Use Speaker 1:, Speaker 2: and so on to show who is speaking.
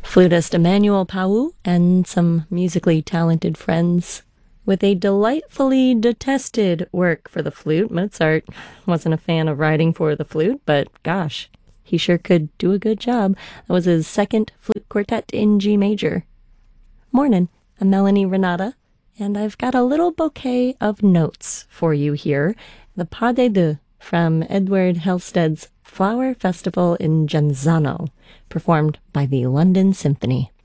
Speaker 1: Flutist Emmanuel Pau and some musically talented friends. With a delightfully detested work for the flute, Mozart wasn't a fan of writing for the flute, but gosh, he sure could do a good job. That was his second flute quartet in G major. Morning, I'm Melanie Renata, and I've got a little bouquet of notes for you here. The Pas des Deux from Edward Halstead's Flower Festival in Genzano, performed by the London Symphony.